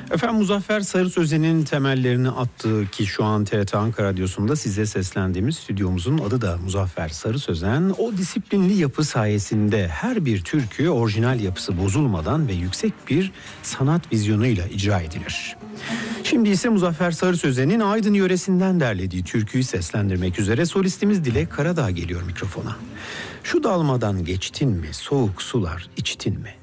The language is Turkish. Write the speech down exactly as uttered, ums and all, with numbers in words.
Efendim Muzaffer Sarı Sözen'in temellerini attığı ki şu an T R T Ankara Radyosu'nda size seslendiğimiz stüdyomuzun adı da Muzaffer Sarı Sözen. O disiplinli yapı sayesinde her bir türkü orijinal yapısı bozulmadan ve yüksek bir sanat vizyonuyla icra edilir. Şimdi ise Muzaffer Sarı Sözen'in Aydın yöresinden derlediği türküyü seslendirmek üzere solistimiz Dilek Karadağ geliyor mikrofona. Şu dalmadan geçtin mi, soğuk sular içtin mi?